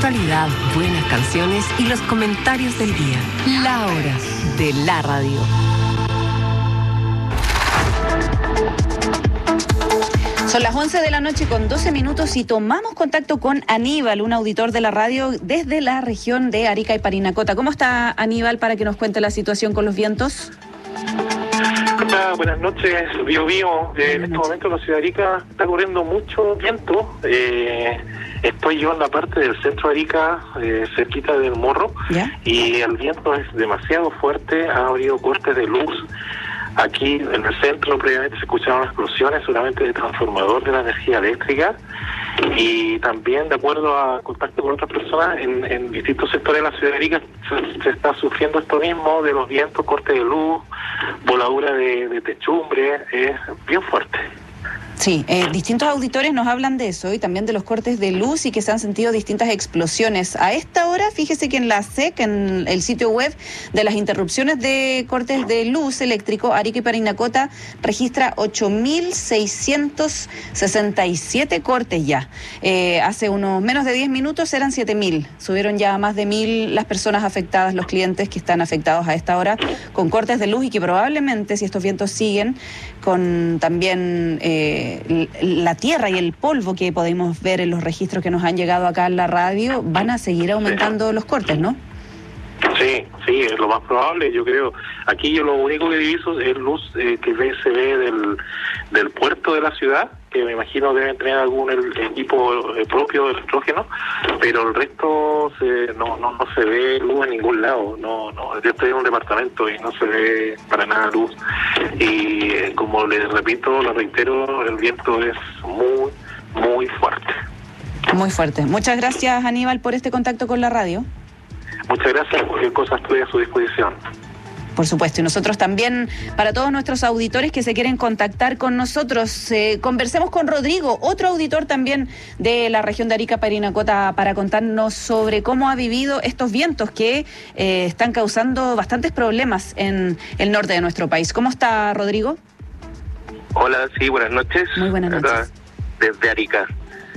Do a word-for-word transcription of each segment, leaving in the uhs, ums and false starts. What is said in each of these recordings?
actualidad, buenas canciones y los comentarios del día. La Hora de la Radio. Son las once de la noche con doce minutos y tomamos contacto con Aníbal, un auditor de la radio desde la región de Arica y Parinacota. ¿Cómo está Aníbal para que nos cuente la situación con los vientos? Hola, buenas noches, Bio Bio. Eh, en este momento la ciudad de Arica está corriendo mucho viento. Eh, estoy yo en la parte del centro de Arica, eh, cerquita del Morro, ¿ya? Y el viento es demasiado fuerte, ha habido cortes de luz. Aquí en el centro previamente se escucharon explosiones solamente de transformador de la energía eléctrica, y también, de acuerdo a contacto con otras personas, en, en distintos sectores de la ciudad de Arica se, se está sufriendo esto mismo de los vientos, corte de luz, voladura de, de techumbre, es bien fuerte. Sí, eh, distintos auditores nos hablan de eso y también de los cortes de luz y que se han sentido distintas explosiones. A esta hora, fíjese que en la S E C, en el sitio web de las interrupciones de cortes de luz eléctrico, Arica y Parinacota registra ocho mil seiscientos sesenta y siete cortes ya. Eh, hace unos menos de diez minutos eran siete mil. Subieron ya a más de mil las personas afectadas, los clientes que están afectados a esta hora con cortes de luz y que probablemente, si estos vientos siguen, con también eh, la tierra y el polvo que podemos ver en los registros que nos han llegado acá en la radio, van a seguir aumentando los cortes, ¿no? Sí, sí, es lo más probable, yo creo. Aquí yo lo único que diviso es luz eh, que ve, se ve del, del puerto de la ciudad, que me imagino deben tener algún el, equipo eh, propio de electrógeno, pero el resto se, no, no no se ve luz en ningún lado. No, no, yo estoy en un departamento y no se ve para nada luz. Y eh, como les repito, lo reitero, el viento es muy, muy fuerte. Muy fuerte. Muchas gracias, Aníbal, por este contacto con la radio. Muchas gracias, cualquier cosa estoy a su disposición. Por supuesto, y nosotros también, para todos nuestros auditores que se quieren contactar con nosotros, eh, conversemos con Rodrigo, otro auditor también de la región de Arica, Parinacota, para contarnos sobre cómo ha vivido estos vientos que eh, están causando bastantes problemas en el norte de nuestro país. ¿Cómo está, Rodrigo? Hola, sí, buenas noches. Muy buenas noches. Acá, desde Arica.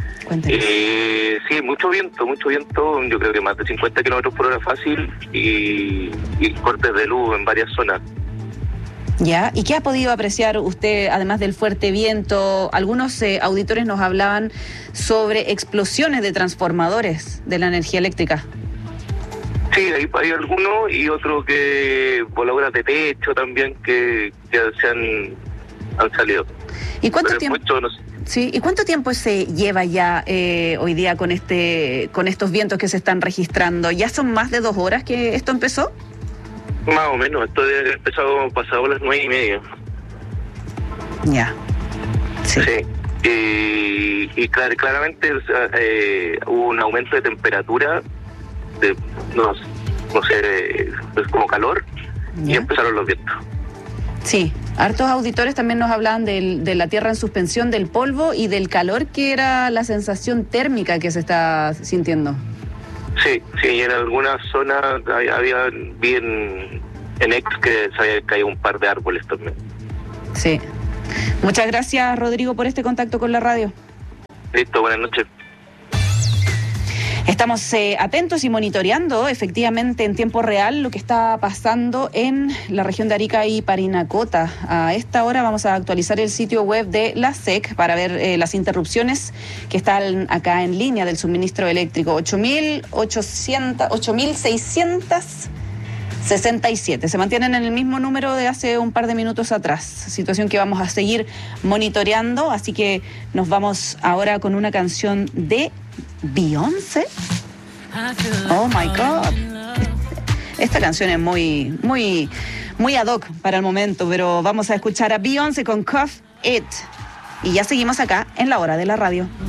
Eh, sí, mucho viento, mucho viento, yo creo que más de cincuenta kilómetros por hora fácil y, y cortes de luz en varias zonas. Ya, ¿y qué ha podido apreciar usted, además del fuerte viento? Algunos eh, auditores nos hablaban sobre explosiones de transformadores de la energía eléctrica. Sí, hay, hay algunos y otros que voladuras de techo también que, que se han, han salido. ¿Y cuánto Pero tiempo? Mucho, no sé. Sí, ¿y cuánto tiempo se lleva ya eh, hoy día con este, con estos vientos que se están registrando? ¿Ya son más de dos horas que esto empezó? Más o menos, esto ha empezado pasado las nueve y media. Ya. Sí. Sí. Y, y clar, claramente eh, hubo un aumento de temperatura, de no, no sé, es como calor, ya. Y empezaron los vientos. Sí, hartos auditores también nos hablaban del, de la tierra en suspensión, del polvo y del calor, que era la sensación térmica que se está sintiendo. Sí, sí, y en algunas zonas había, había bien en ex que se había caído un par de árboles también. Sí. Muchas gracias, Rodrigo, por este contacto con la radio. Listo, buenas noches. Estamos eh, atentos y monitoreando efectivamente en tiempo real lo que está pasando en la región de Arica y Parinacota. A esta hora vamos a actualizar el sitio web de la S E C para ver eh, las interrupciones que están acá en línea del suministro eléctrico. ocho mil seiscientos sesenta y siete. Se mantienen en el mismo número de hace un par de minutos atrás. Situación que vamos a seguir monitoreando, así que nos vamos ahora con una canción de Beyoncé. Oh my God. Esta canción es muy, muy, muy ad hoc para el momento, pero vamos a escuchar a Beyoncé con Cuff It. Y ya seguimos acá en la hora de la radio.